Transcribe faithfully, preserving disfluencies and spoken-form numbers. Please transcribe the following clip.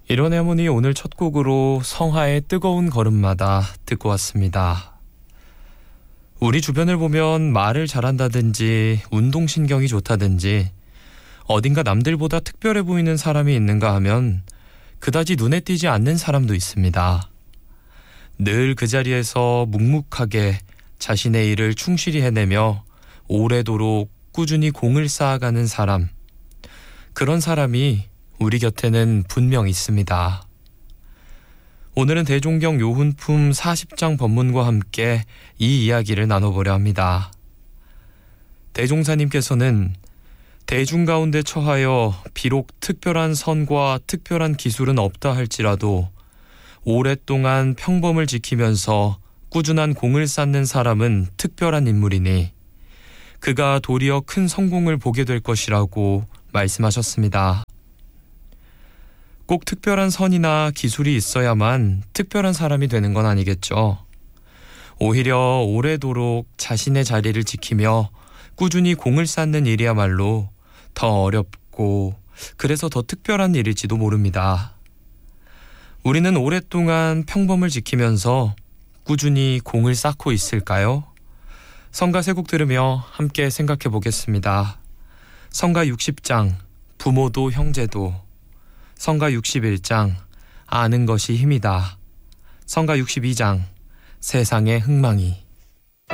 이런 애문이 오늘 첫 곡으로 성하의 뜨거운 걸음마다 듣고 왔습니다. 우리 주변을 보면 말을 잘한다든지 운동신경이 좋다든지 어딘가 남들보다 특별해 보이는 사람이 있는가 하면 그다지 눈에 띄지 않는 사람도 있습니다. 늘 그 자리에서 묵묵하게 자신의 일을 충실히 해내며 오래도록 꾸준히 공을 쌓아가는 사람, 그런 사람이 우리 곁에는 분명 있습니다. 오늘은 대종경 요훈품 사십 장 법문과 함께 이 이야기를 나눠보려 합니다. 대종사님께서는 대중 가운데 처하여 비록 특별한 선과 특별한 기술은 없다 할지라도 오랫동안 평범을 지키면서 꾸준한 공을 쌓는 사람은 특별한 인물이니 그가 도리어 큰 성공을 보게 될 것이라고 말씀하셨습니다. 꼭 특별한 선이나 기술이 있어야만 특별한 사람이 되는 건 아니겠죠. 오히려 오래도록 자신의 자리를 지키며 꾸준히 공을 쌓는 일이야말로 더 어렵고 그래서 더 특별한 일일지도 모릅니다. 우리는 오랫동안 평범을 지키면서 꾸준히 공을 쌓고 있을까요? 성가 세 곡 들으며 함께 생각해 보겠습니다. 성가 육십 장 부모도 형제도, 성가 육십일 장 아는 것이 힘이다, 성가 육십이 장 세상의 흥망이.